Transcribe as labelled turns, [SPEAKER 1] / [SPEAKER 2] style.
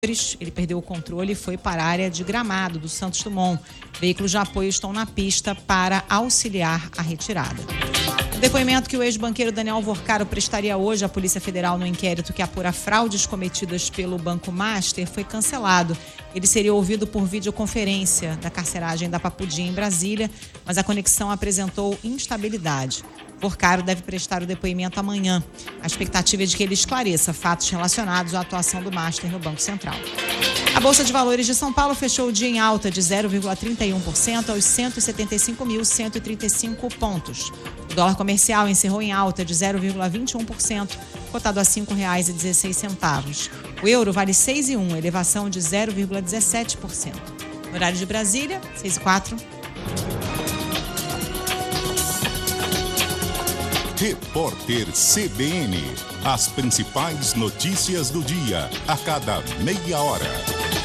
[SPEAKER 1] Ele perdeu o controle e foi para a área de Gramado do Santos Dumont. Veículos de apoio estão na pista para auxiliar a retirada. O depoimento que o ex-banqueiro Daniel Vorcaro prestaria hoje à Polícia Federal no inquérito que apura fraudes cometidas pelo Banco Master foi cancelado. Ele seria ouvido por videoconferência da carceragem da Papudim em Brasília, mas a conexão apresentou instabilidade. Vorcaro deve prestar o depoimento amanhã. A expectativa é de que ele esclareça fatos relacionados à atuação do Master no Banco Central. A Bolsa de Valores de São Paulo fechou o dia em alta de 0,31% aos 175.135 pontos. O dólar comercial encerrou em alta de 0,21%, cotado a R$ 5,16. O euro vale 6,1, elevação de 0,17%. No horário de Brasília, 6h04.
[SPEAKER 2] Repórter CBN. As principais notícias do dia, a cada meia hora.